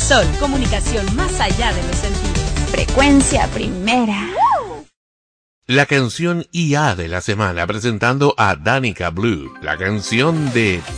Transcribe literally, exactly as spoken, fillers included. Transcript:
Sol, comunicación más allá de los sentidos. Frecuencia primera. La canción I A de la semana presentando a Danica Blue, la canción de